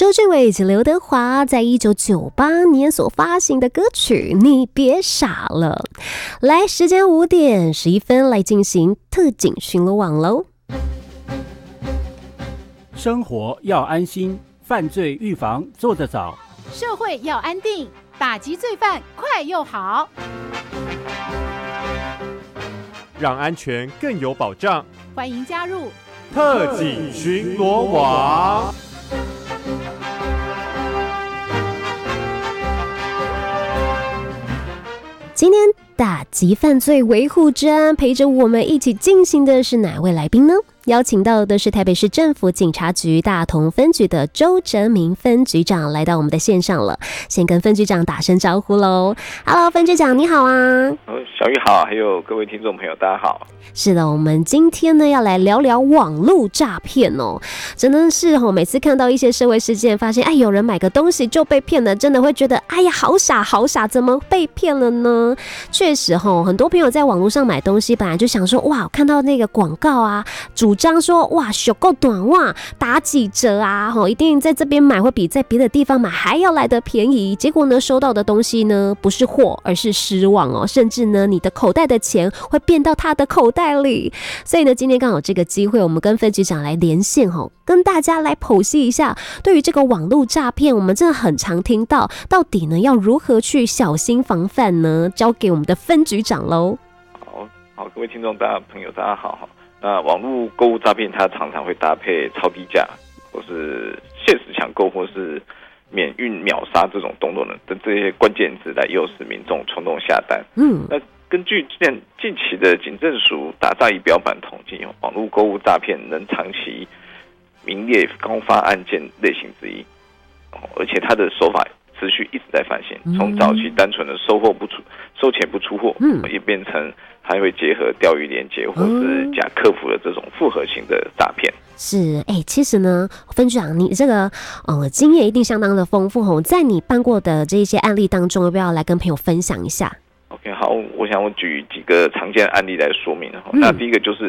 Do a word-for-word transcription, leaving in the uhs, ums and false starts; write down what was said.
周志伟以及刘德华在一九九八年所发行的歌曲《你别傻了》。来，时间五点十一分，来进行特警巡逻网喽。 生活要安心，犯罪预防做得早； 社会要安定，打击罪犯快又好。 让安全更有保障。 欢迎加入特警巡逻网。 今天打击犯罪维护治安，陪着我们一起进行的是哪位来宾呢？邀请到的是台北市政府警察局大同分局的周哲明分局长来到我们的线上了，先跟分局长打声招呼喽。Hello， 分局长你好啊！ 小玉好，还有各位听众朋友大家好。 是的，我们今天呢要来聊聊网络诈骗哦，真的是哦，每次看到一些社会事件，发现哎有人买个东西就被骗了，真的会觉得哎呀好傻好傻，怎么被骗了呢？确实哦，很多朋友在网络上买东西，本来就想说哇，看到那个广告啊，主张说哇手够短哇，打几折啊，一定在这边买会比在别的地方买还要来得便宜。结果呢，收到的东西呢不是货，而是失望哦，甚至呢你的口袋的钱会变到他的口袋里。所以呢，今天刚好这个机会，我们跟分局长来连线哦，跟大家来剖析一下，对于这个网络诈骗，我们真的很常听到，到底呢要如何去小心防范呢？交给我们的分局长喽。 好，好，各位听众大家朋友大家好。那网络购物诈骗，它常常会搭配超低价，或是限时抢购，或是免运秒杀这种动作的这些关键字来诱使民众冲动下单。嗯，那根据近期的警政署打诈仪表板统计，网络购物诈骗能长期名列高发案件类型之一，而且它的手法持续一直在翻新，从早期单纯的收货不出、收钱不出货，嗯，也变成还会结合钓鱼连结或是假客服的这种复合型的诈骗。 是，哎、欸，其实呢，分局长，你这个呃经验一定相当的丰富哦，在你办过的这些案例当中，要不要来跟朋友分享一下？ OK， 好，我想我举几个常见的案例来说明。嗯、那第一个就是